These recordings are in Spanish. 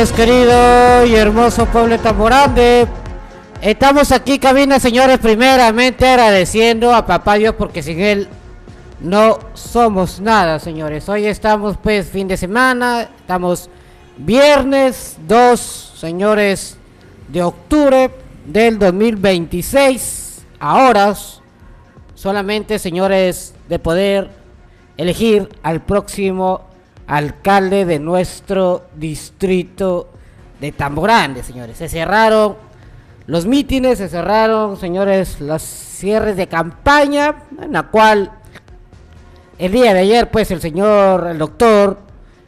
noches, querido y hermoso pueblo de Tamborande. Estamos aquí, cabina, señores, primeramente agradeciendo a papá Dios porque sin él no somos nada, señores. Hoy estamos, pues, fin de semana, estamos viernes 2, señores, de octubre del 2026. Ahora, solamente, señores, de poder elegir al próximo alcalde de nuestro distrito de Tamborande, señores. Se cerraron los mítines, se cerraron, señores, los cierres de campaña, en la cual el día de ayer, pues, el doctor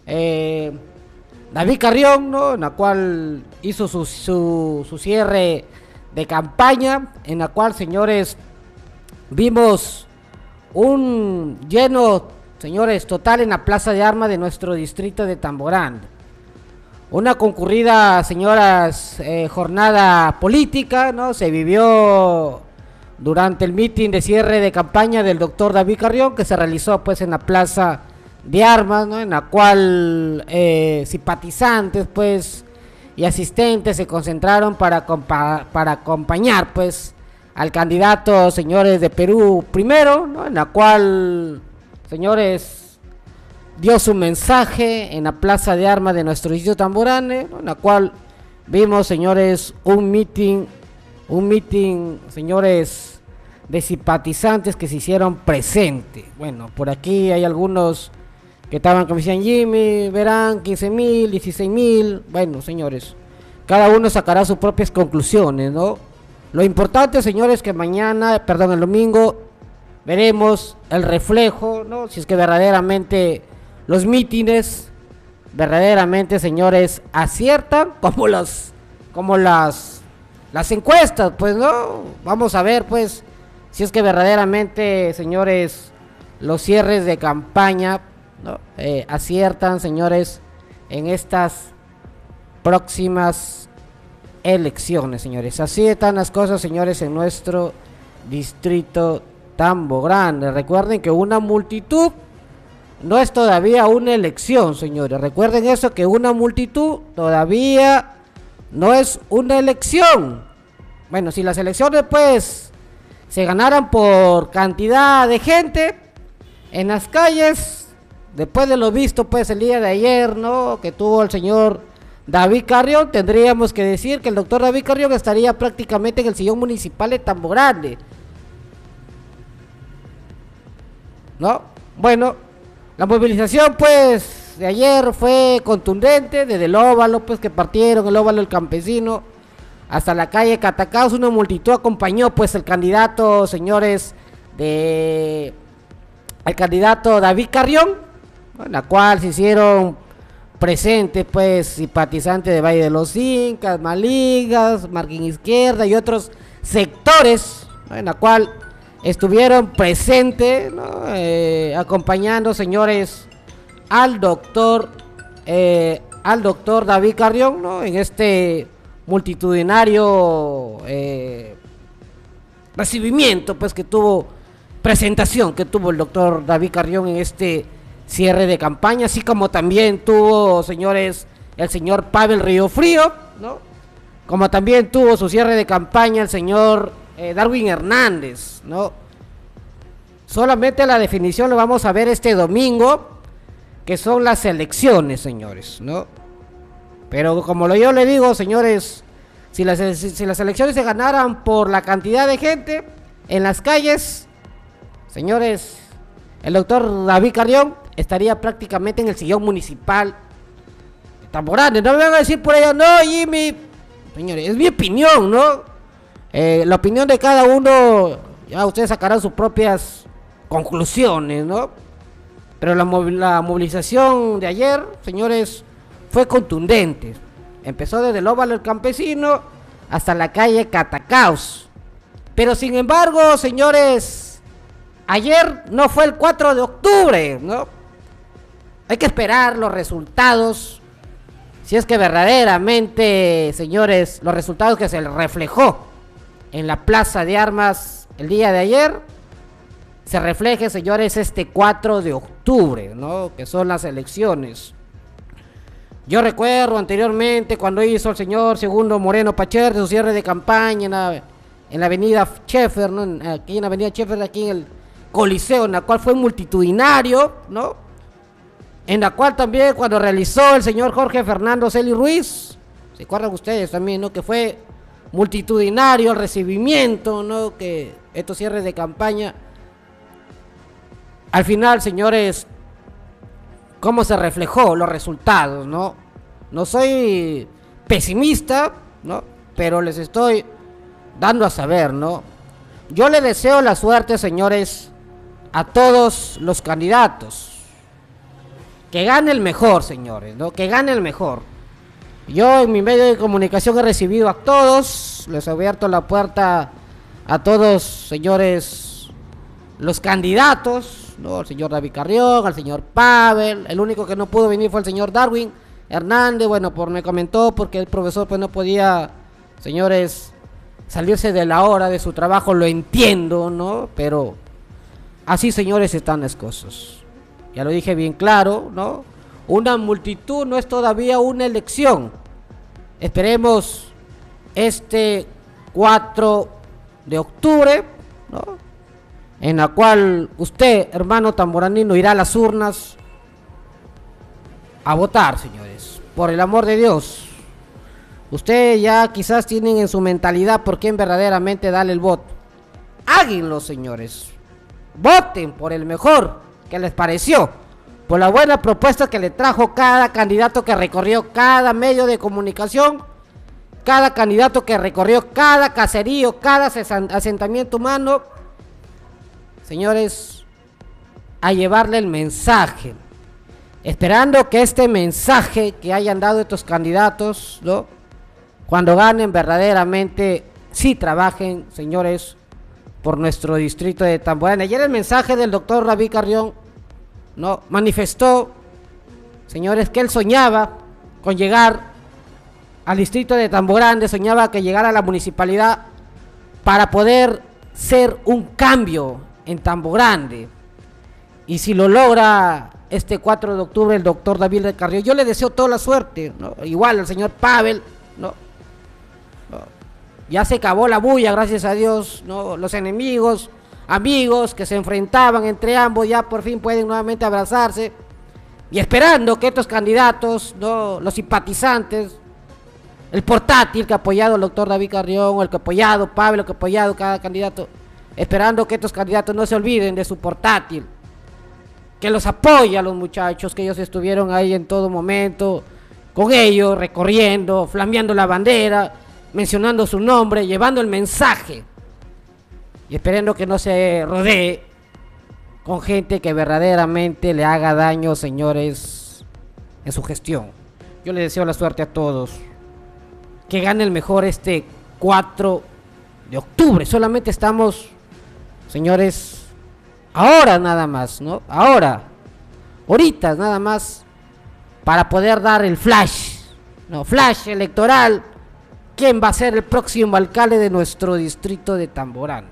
David Carrión, ¿no?, en la cual hizo su cierre de campaña, en la cual, señores, vimos un lleno, señores, total en la plaza de armas de nuestro distrito de Tamborande. Una concurrida, señoras, jornada política, ¿no? Se vivió durante el mitin de cierre de campaña del doctor David Carrión, que se realizó, pues, en la plaza de armas, ¿no?, en la cual simpatizantes, pues, y asistentes se concentraron para acompañar, pues, al candidato, señores, de Perú primero, ¿no?, en la cual, señores, dio su mensaje en la plaza de armas de nuestro distrito Tamborande, ¿no?, en la cual vimos, señores, un meeting, señores, de simpatizantes que se hicieron presentes. Bueno, por aquí hay algunos que estaban, como decían, Jimmy, verán, 15,000, 16,000, bueno, señores, cada uno sacará sus propias conclusiones, ¿no? Lo importante, señores, que el domingo, veremos el reflejo, ¿no?, si es que verdaderamente los mítines, verdaderamente, señores, aciertan, como las encuestas, pues, ¿no? Vamos a ver, pues, si es que verdaderamente, señores, los cierres de campaña, ¿no?, aciertan, señores, en estas próximas elecciones, señores. Así están las cosas, señores, en nuestro distrito Tamborande. Recuerden que una multitud no es todavía una elección, señores. Recuerden eso, que una multitud todavía no es una elección. Bueno, si las elecciones, pues, se ganaran por cantidad de gente en las calles, después de lo visto, pues, el día de ayer, ¿no?, que tuvo el señor David Carrión, tendríamos que decir que el doctor David Carrión estaría prácticamente en el sillón municipal de Tamborande, ¿no? Bueno, la movilización, pues, de ayer fue contundente, desde el óvalo, pues, que partieron el óvalo del Campesino hasta la calle Catacaos. Una multitud acompañó, pues, el candidato, señores, el candidato David Carrión, en la cual se hicieron presentes, pues, simpatizantes de Valle de los Incas, Maligas, Margen Izquierda y otros sectores, ¿no?, en la cual estuvieron presentes, ¿no?, acompañando, señores, al doctor David Carrión, ¿no?, en este multitudinario recibimiento, pues, presentación que tuvo el doctor David Carrión en este cierre de campaña, así como también tuvo, señores, el señor Pavel Riofrío, ¿no?, como también tuvo su cierre de campaña el señor Darwin Hernández, ¿no? Solamente la definición lo vamos a ver este domingo, que son las elecciones, señores, ¿no? Pero como yo le digo, señores, si las elecciones se ganaran por la cantidad de gente en las calles, señores, el doctor David Carrión estaría prácticamente en el sillón municipal de Tamborande. No me van a decir por allá, no, Jimmy, señores, es mi opinión, ¿no? La opinión de cada uno, ya ustedes sacarán sus propias conclusiones, ¿no? Pero la movilización de ayer, señores, fue contundente. Empezó desde el óvalo del Campesino hasta la calle Catacaos. Pero sin embargo, señores, ayer no fue el 4 de octubre, ¿no? Hay que esperar los resultados, si es que verdaderamente, señores, los resultados que se reflejó en la plaza de armas el día de ayer, se refleje, señores, este 4 de octubre, ¿no?, que son las elecciones. Yo recuerdo anteriormente cuando hizo el señor Segundo Moreno Pacherde su cierre de campaña en la avenida Schaeffer, ¿no? Aquí en la avenida Schaeffer, aquí en el Coliseo, en la cual fue multitudinario, ¿no? En la cual también cuando realizó el señor Jorge Fernando Celi Ruiz, ¿se acuerdan ustedes también, no? Que fue multitudinario el recibimiento, ¿no? Que estos cierres de campaña, al final, señores, cómo se reflejó los resultados, ¿no? No soy pesimista, ¿no? Pero les estoy dando a saber, ¿no? Yo le deseo la suerte, señores, a todos los candidatos. Que gane el mejor, señores, ¿no? Que gane el mejor. Yo en mi medio de comunicación he recibido a todos, les he abierto la puerta a todos, señores, los candidatos, ¿no? Al señor David Carrión, al señor Pavel. El único que no pudo venir fue el señor Darwin Hernández, bueno, me comentó porque el profesor pues no podía, señores, salirse de la hora de su trabajo, lo entiendo, ¿no? Pero así, señores, están las cosas. Ya lo dije bien claro, ¿no? Una multitud no es todavía una elección. Esperemos este 4 de octubre, ¿no? En la cual usted, hermano tamboranino, irá a las urnas a votar, señores. Por el amor de Dios. Ustedes ya quizás tienen en su mentalidad por quién verdaderamente darle el voto. Háganlo, señores. Voten por el mejor que les pareció, por la buena propuesta que le trajo cada candidato que recorrió cada medio de comunicación, cada candidato que recorrió cada caserío, cada asentamiento humano, señores, a llevarle el mensaje, esperando que este mensaje que hayan dado estos candidatos, ¿no? Cuando ganen verdaderamente, sí trabajen, señores, por nuestro distrito de Tamborán. Ayer el mensaje del doctor David Carrión, ¿no? Manifestó, señores, que él soñaba con llegar al distrito de Tamborán, soñaba que llegara a la municipalidad para poder ser un cambio en Tamborán. Y si lo logra este 4 de octubre el doctor David Carrión, yo le deseo toda la suerte, ¿no? Igual al señor Pavel, ¿no? Ya se acabó la bulla, gracias a Dios, ¿no? Los enemigos, amigos que se enfrentaban entre ambos ya por fin pueden nuevamente abrazarse, y esperando que estos candidatos, ¿no? Los simpatizantes, el portátil que ha apoyado el doctor David Carrión, el que ha apoyado Pablo, el que ha apoyado cada candidato, esperando que estos candidatos no se olviden de su portátil, que los apoya a los muchachos, que ellos estuvieron ahí en todo momento con ellos, recorriendo, flameando la bandera, mencionando su nombre, llevando el mensaje, y esperando que no se rodee con gente que verdaderamente le haga daño, señores, en su gestión. Yo les deseo la suerte a todos, que gane el mejor este 4 de octubre. Solamente estamos, señores, ahora nada más, ¿no? Ahorita nada más, para poder dar el flash, ¿no? Flash electoral. ¿Quién va a ser el próximo alcalde de nuestro distrito de Tamborán?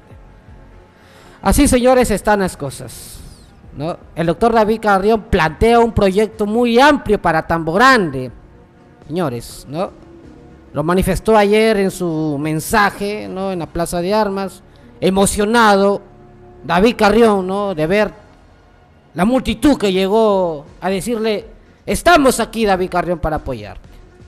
Así, señores, están las cosas, ¿no? El doctor David Carrión plantea un proyecto muy amplio para Tamborán, señores, ¿no? Lo manifestó ayer en su mensaje, ¿no? En la Plaza de Armas, emocionado David Carrión, ¿no? De ver la multitud que llegó a decirle: estamos aquí, David Carrión, para apoyar.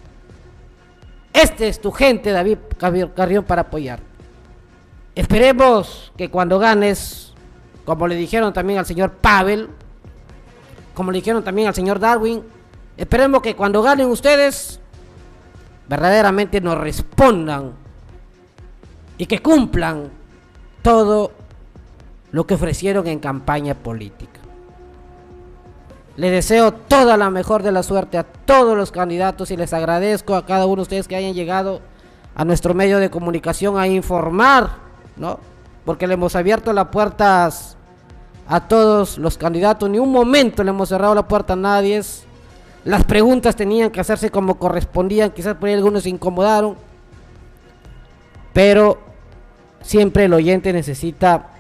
Este es tu gente, David Carrión, para apoyar. Esperemos que cuando ganes, como le dijeron también al señor Pavel, como le dijeron también al señor Darwin, esperemos que cuando ganen ustedes, verdaderamente nos respondan y que cumplan todo lo que ofrecieron en campaña política. Les deseo toda la mejor de la suerte a todos los candidatos y les agradezco a cada uno de ustedes que hayan llegado a nuestro medio de comunicación a informar, ¿no? Porque le hemos abierto las puertas a todos los candidatos, ni un momento le hemos cerrado la puerta a nadie. Las preguntas tenían que hacerse como correspondían, quizás por ahí algunos se incomodaron, pero siempre el oyente necesita